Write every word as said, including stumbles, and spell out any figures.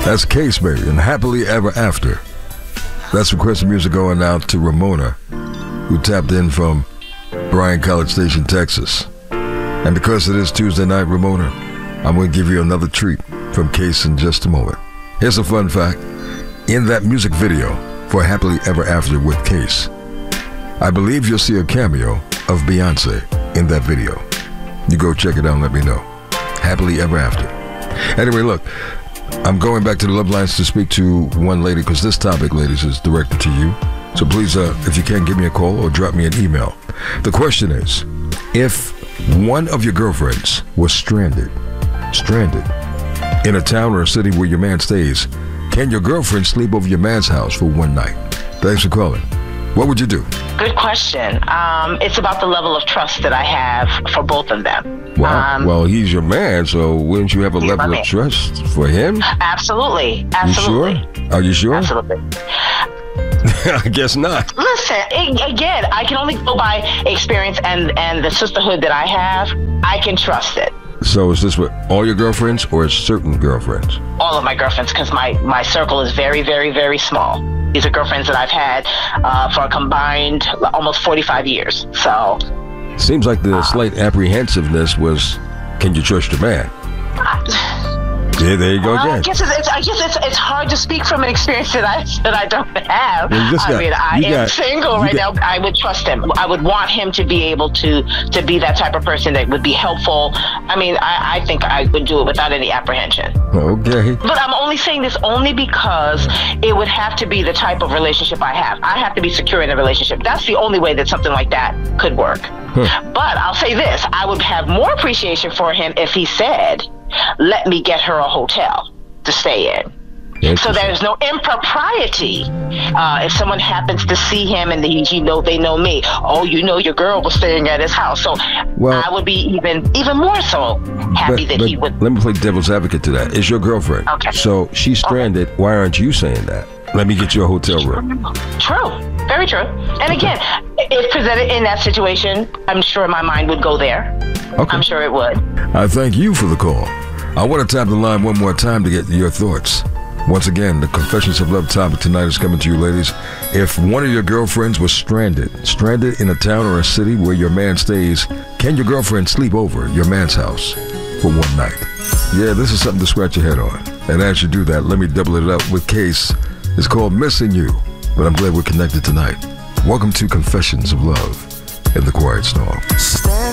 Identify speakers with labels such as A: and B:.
A: That's Case, baby, and Happily Ever After. That's requested music going out to Ramona, who tapped in from Bryan College Station, Texas. And because it is Tuesday night, Ramona, I'm going to give you another treat from Case in just a moment. Here's a fun fact. In that music video for Happily Ever After with Case, I believe you'll see a cameo of Beyonce in that video. You go check it out and let me know. Happily Ever After. Anyway, look, I'm going back to the love lines to speak to one lady because this topic, ladies, is directed to you. So please, uh, if you can, give me a call or drop me an email. The question is, if one of your girlfriends was stranded, stranded in a town or a city where your man stays, can your girlfriend sleep over your man's house for one night? Thanks for calling. What would you do?
B: Good question. Um, it's about the level of trust that I have for both of them.
A: Wow.
B: Um,
A: well, he's your man, so wouldn't you have a level of trust for him?
B: Absolutely. Absolutely.
A: You sure? Are you sure?
B: Absolutely.
A: I guess not.
B: Listen, again, I can only go by experience and, and the sisterhood that I have. I can trust it.
A: So is this with all your girlfriends or certain girlfriends?
B: All of my girlfriends, because my, my circle is very, very, very small. These are girlfriends that I've had uh, for a combined almost forty-five years. So,
A: seems like the uh, slight apprehensiveness was, can you trust your man?
B: I,
A: Yeah, there you go
B: well,
A: again.
B: I guess, it's, it's, I guess it's, it's hard to speak from an experience that I that I don't have.
A: Well,
B: I
A: got,
B: mean, I am
A: got,
B: single right
A: got,
B: now. I would trust him. I would want him to be able to to be that type of person that would be helpful. I mean, I, I think I would do it without any apprehension.
A: Okay.
B: But I'm only saying this only because it would have to be the type of relationship I have. I have to be secure in a relationship. That's the only way that something like that could work. Huh. But I'll say this. I would have more appreciation for him if he said, let me get her a hotel to stay in. So there's no impropriety. Uh, if someone happens to see him and he, you know, they know me. Oh, you know, your girl was staying at his house. So well, I would be even even more so happy
A: but,
B: that
A: but
B: he would.
A: Let me play devil's advocate to that. It's your girlfriend.
B: Okay.
A: So she's stranded. Okay. Why aren't you saying that? Let me get you a hotel room.
B: True. Very true. And okay. again, if presented in that situation, I'm sure my mind would go there. Okay. I'm sure it would.
A: I thank you for the call. I want to tap the line one more time to get your thoughts. Once again, the Confessions of Love topic tonight is coming to you, ladies. If one of your girlfriends was stranded, stranded in a town or a city where your man stays, can your girlfriend sleep over your man's house for one night? Yeah, this is something to scratch your head on. And as you do that, let me double it up with Case. It's called Missing You, but I'm glad we're connected tonight. Welcome to Confessions of Love in the Quiet Storm.